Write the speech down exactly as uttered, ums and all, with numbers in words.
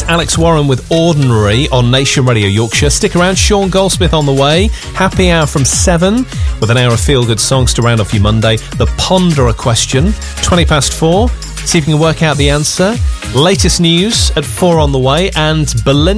Alex Warren with Ordinary on Nation Radio Yorkshire. Stick around, Sean Goldsmith on the way. Happy hour from seven with an hour of feel-good songs to round off your Monday. The Ponder a Question, twenty past four. See if you can work out the answer. Latest news at four on the way, and Belinda